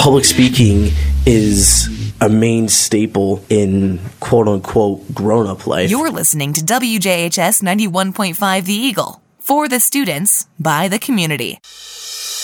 public speaking is a main staple in quote-unquote grown-up life. You're listening to WJHS 91.5 The Eagle. For the students, by the community.